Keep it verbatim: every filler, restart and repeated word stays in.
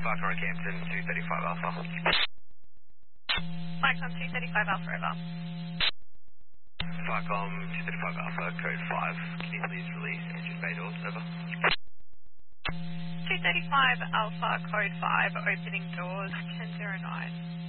Falcon Rockhampton, two thirty-five Alpha. Falcon two thirty-five Alpha, over. Falcon two thirty-five Alpha, code five. Can you please release engine bay doors, over? two thirty-five Alpha, code five, opening doors, ten zero nine.